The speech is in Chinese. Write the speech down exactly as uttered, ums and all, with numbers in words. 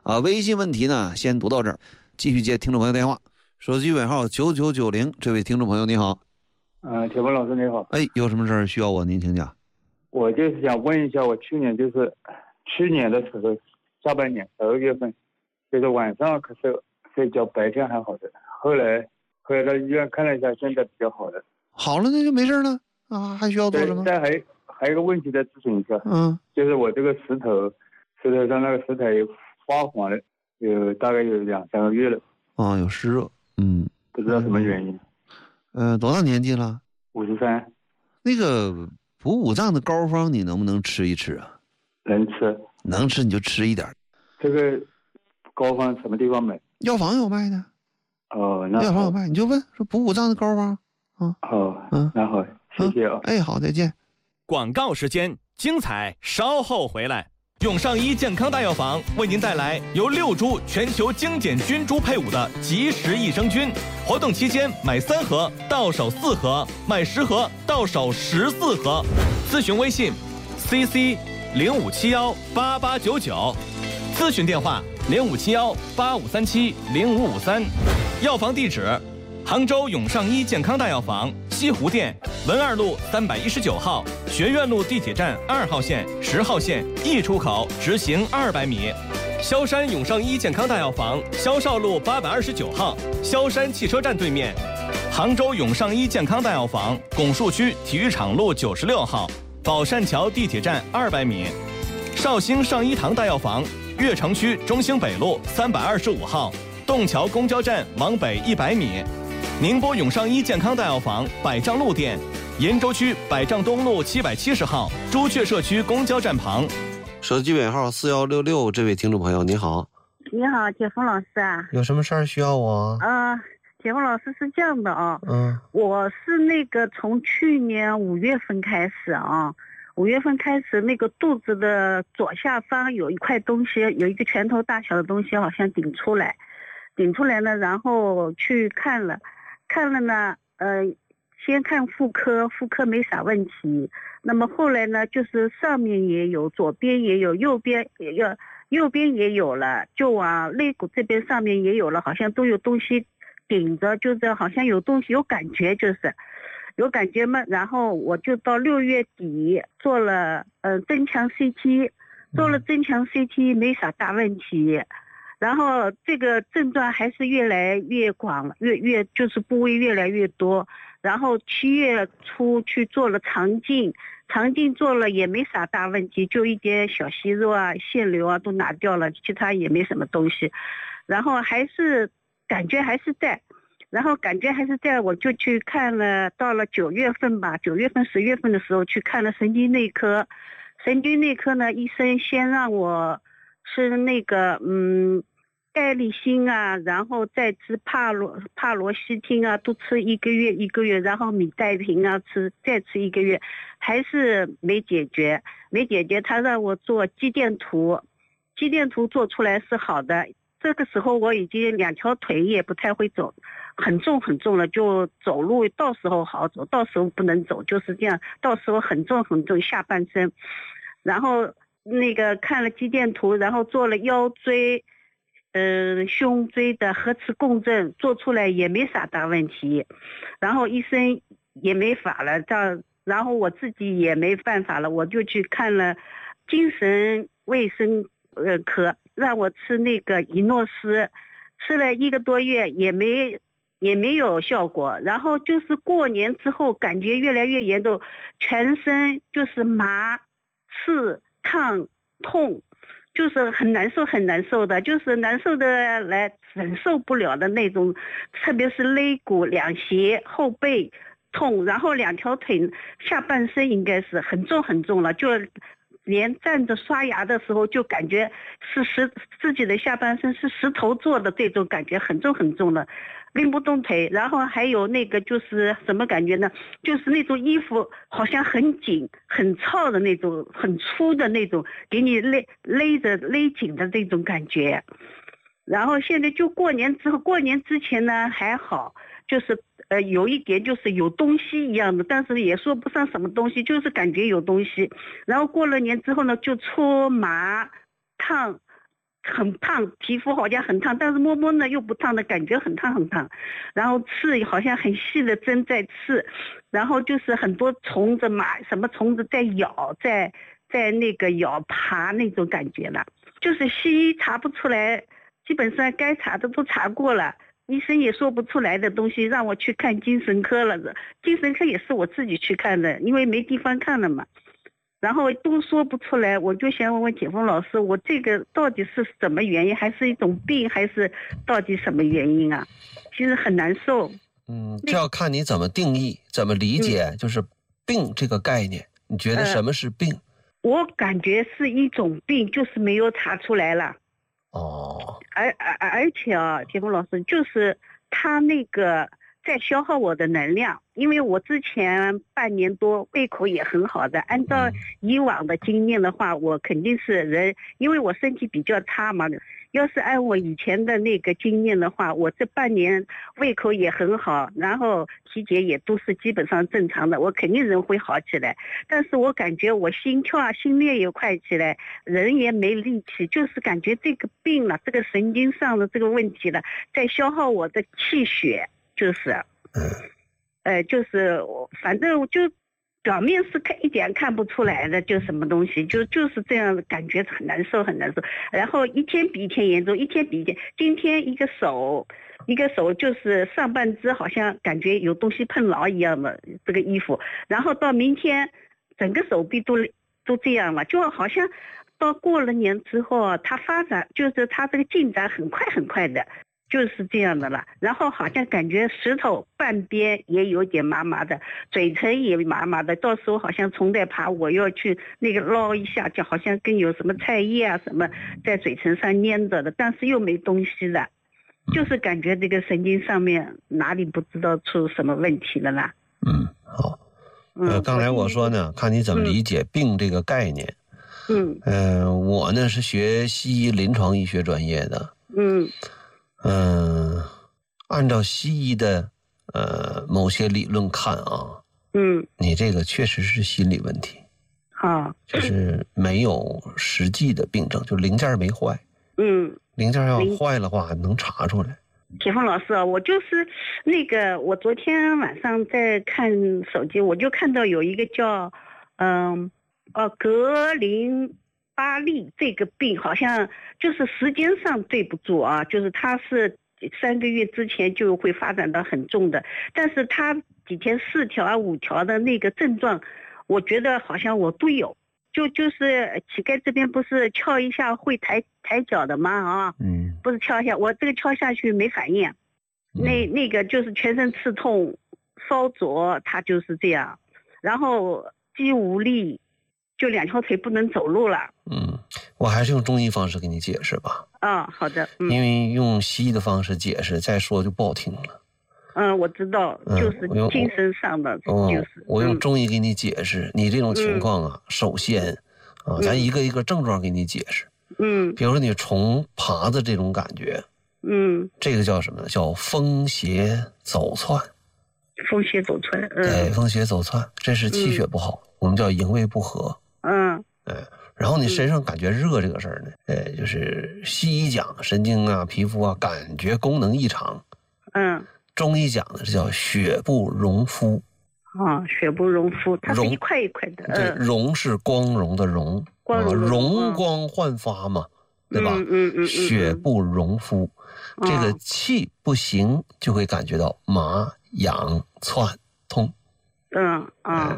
啊，微信问题呢先读到这儿，继续接听众朋友电话。手机尾号九九九零，这位听众朋友你好。 呃，铁峰老师你好。 哎，有什么事儿需要我您请讲。 我就是想问一下，我去年就是去年的时候下半年十二月份，就是晚上咳嗽睡觉，白天还好的，后来后来到医院看了一下，现在比较好了。 好了，那就没事了啊，还需要做什么？ 但还还有一个问题再咨询一下， 嗯， 就是我这个石头石头上那个石头发黄了，有大概有两三个月了。 啊，有湿热，嗯， 不知道什么原因。 嗯、呃，多大年纪了？ 五十三。 那个补五脏的膏方你能不能吃一吃啊？ 能吃。 能吃你就吃一点。 这个膏方什么地方买？ 药房有卖的。 哦，那药房有卖，你就问说补五脏的膏方啊。 哦， 嗯， 那好，谢谢啊。 哎，好，再见。 广告时间，精彩稍后回来。永上医健康大药房为您带来由六株全球精简菌株配伍的及时益生菌，活动期间买三盒到手四盒，买十盒到手十四盒。咨询微信 C C 零五七幺八八九九，咨询电话零五七幺八五三七零五五三。药房地址：杭州永上医健康大药房西湖店文二路三百一十九号，学院路地铁站二号线、十号线 E 出口直行二百米。萧山永上医健康大药房萧少路八百二十九号，萧山汽车站对面。杭州永上医健康大药房拱墅区体育场路九十六号，宝善桥地铁站二百米。绍兴上医堂大药房悦城区中兴北路三百二十五号，洞桥公交站往北一百米。宁波永上医健康大药房百丈路店，鄞州区百丈东路七百七十号，朱雀社区公交站旁。 手机尾号四幺六六，这位听众朋友你好。 你好，铁峰老师啊。 有什么事儿需要我？ 呃，铁峰老师是这样的啊， 嗯， 我是那个从去年五月份开始啊，五月份开始那个肚子的左下方有一块东西，有一个拳头大小的东西，好像顶出来，顶出来了，然后去看了。看了呢，呃，先看妇科，妇科没啥问题。那么后来呢，就是上面也有，左边也有，右边也有，右边也有了，就往肋骨这边上面也有了，好像都有东西顶着，就是好像有东西有感觉，就是有感觉嘛。然后我就到六月底做了呃增强 C T， 做了增强 C T 没啥大问题。然后这个症状还是越来越广，越越就是部位越来越多。然后七月初去做了肠镜，肠镜做了也没啥大问题，就一点小息肉啊、腺瘤啊都拿掉了，其他也没什么东西。然后还是感觉还是在，然后感觉还是在，我就去看了，到了九月份吧，九月份、十月份的时候去看了神经内科。神经内科呢，医生先让我吃那个嗯，盖立新啊，然后再吃帕罗帕罗西汀啊，都吃一个月一个月，然后米代平啊吃再吃一个月，还是没解决，没解决。他让我做肌电图，肌电图做出来是好的。这个时候我已经两条腿也不太会走，很重很重了，就走路到时候好走，到时候不能走，就是这样。到时候很重很重下半身，然后。那个看了肌电图，然后做了腰椎、呃胸椎的核磁共振，做出来也没啥大问题，然后医生也没法了，这样，然后我自己也没办法了，我就去看了精神卫生呃科，让我吃那个伊诺斯，吃了一个多月也没也没有效果，然后就是过年之后感觉越来越严重，全身就是麻、刺。烫痛，就是很难受很难受的，就是难受的来忍受不了的那种，特别是肋骨两斜后背痛，然后两条腿下半身应该是很重很重了，就连站着刷牙的时候就感觉是石自己的下半身是石头做的，这种感觉很重很重了，拎不动腿。然后还有那个就是什么感觉呢，就是那种衣服好像很紧很糙的那种，很粗的那种，给你勒勒着勒紧的这种感觉。然后现在就过年之后，过年之前呢还好，就是呃有一点就是有东西一样的，但是也说不上什么东西，就是感觉有东西。然后过了年之后呢，就搓麻、烫、 很烫，皮肤好像很烫，但是摸摸呢又不烫的感觉，很烫很烫。然后刺好像很细的针在刺，然后就是很多虫子嘛，什么虫子在咬，在在那个咬爬那种感觉了。就是西医查不出来，基本上该查的都查过了，医生也说不出来的东西，让我去看精神科了。精神科也是我自己去看的，因为没地方看了嘛。然后都说不出来，我就想问问铁峰老师，我这个到底是什么原因，还是一种病，还是到底什么原因啊？其实很难受。 嗯，这要看你怎么定义，怎么理解，嗯、就是病这个概念，你觉得什么是病？呃、 我感觉是一种病，就是没有查出来了。 哦。 而而而且啊，铁峰老师，就是他那个在消耗我的能量。因为我之前半年多胃口也很好的，按照以往的经验的话，我肯定是人，因为我身体比较差嘛，要是按我以前的那个经验的话，我这半年胃口也很好，然后体检也都是基本上正常的，我肯定人会好起来。但是我感觉我心跳啊、心率也快起来，人也没力气，就是感觉这个病了，这个神经上的这个问题了，在消耗我的气血，就是。呃，就是反正就表面是看一点看不出来的，就什么东西，就就是这样，感觉很难受，很难受。然后一天比一天严重，一天比一天。今天一个手，一个手就是上半肢好像感觉有东西碰牢一样的这个衣服，然后到明天整个手臂都都这样了，就好像到过了年之后，它发展就是它这个进展很快很快的。就是这样的了，然后好像感觉石头半边也有点麻麻的，嘴唇也麻麻的，到时候好像虫在爬，我要去那个捞一下，就好像跟有什么菜叶啊什么在嘴唇上粘着的，但是又没东西的，就是感觉这个神经上面哪里不知道出什么问题了啦。 嗯，好。呃，刚才我说呢，看你怎么理解病这个概念。 嗯。 呃，我呢是学西医临床医学专业的。 嗯。 嗯，按照西医的呃某些理论看啊， 嗯， 你这个确实是心理问题， 好， 就是没有实际的病症，就零件没坏， 嗯， 零件要坏的话能查出来。 铁峰老师啊，我就是那个，我昨天晚上在看手机，我就看到有一个叫嗯呃格林巴利这个病，好像就是时间上对不住啊，就是他是三个月之前就会发展到很重的，但是他几天四条啊五条的那个症状，我觉得好像我都有，就就是膝盖这边不是敲一下会抬抬脚的吗？啊， 嗯， 不是敲一下，我这个敲下去没反应，那那个就是全身刺痛、烧灼，他就是这样，然后肌无力。就两条腿不能走路了。 嗯，我还是用中医方式给你解释吧。 啊、哦，好的。嗯、 因为用西医的方式解释，再说就不好听了。 嗯，我知道，就是精神上的， 嗯、 就是。 我用中医给你解释，嗯、你这种情况啊，嗯、首先啊，咱一个一个症状给你解释。 嗯。 比如说你虫爬的这种感觉。 嗯。 这个叫什么呢？叫风邪走窜。 风邪走窜。嗯。 对，风邪走窜，这是气血不好，嗯、我们叫营卫不和。 嗯， 哎，然后你身上感觉热这个事儿呢，呃，就是西医讲神经啊、皮肤啊感觉功能异常， 嗯， 中医讲的是叫血不容肤， 啊，血不容肤，它是一块一块的， 对，容是光荣的容， 光荣的容光焕发嘛，对吧？ 嗯嗯嗯， 血不容肤，这个气不行就会感觉到麻、痒、窜、痛， 嗯啊。